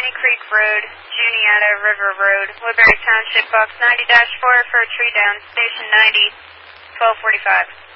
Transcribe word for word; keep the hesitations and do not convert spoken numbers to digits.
Piney Creek Road, Juniata River Road, Woodbury Township, box ninety dash four for a tree down, station ninety, twelve forty-five.